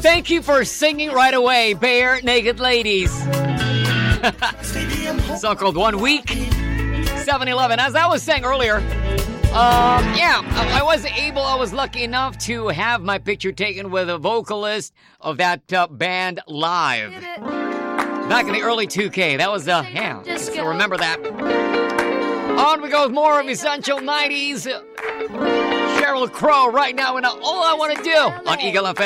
Thank you for singing right away, Bare Naked Ladies. Song called 1 Week, 7-Eleven. As I was saying earlier, I was lucky enough to have my picture taken with a vocalist of that band live. Back in the early 2K. That was, so remember that. On we go with more of Essential 90s. Sheryl Crow right now in All I Want to Do on Eagle FM.